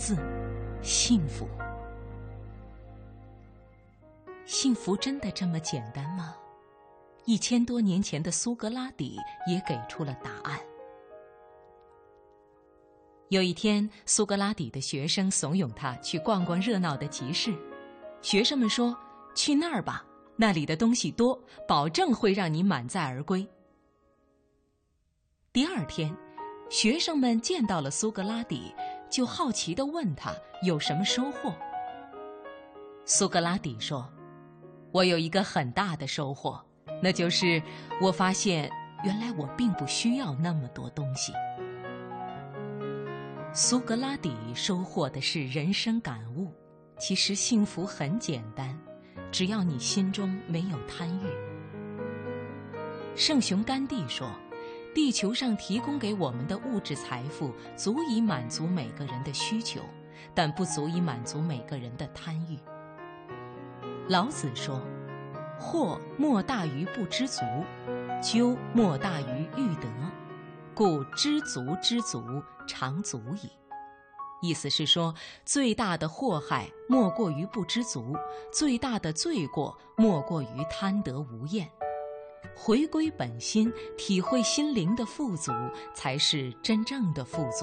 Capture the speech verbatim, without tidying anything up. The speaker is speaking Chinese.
字：幸福。幸福真的这么简单吗？一千多年前的苏格拉底也给出了答案。有一天，苏格拉底的学生怂恿他去逛逛热闹的集市。学生们说：“去那儿吧，那里的东西多，保证会让你满载而归。”第二天，学生们见到了苏格拉底，就好奇地问他有什么收获。苏格拉底说：“我有一个很大的收获，那就是我发现原来我并不需要那么多东西。”苏格拉底收获的是人生感悟，其实幸福很简单，只要你心中没有贪欲。圣雄甘地说，地球上提供给我们的物质财富足以满足每个人的需求，但不足以满足每个人的贪欲。老子说，惑莫大于不知足，咎莫大于欲得，故知足知足，常足矣。意思是说，最大的祸害莫过于不知足，最大的罪过莫过于贪得无厌。回归本心，体会心灵的富足，才是真正的富足。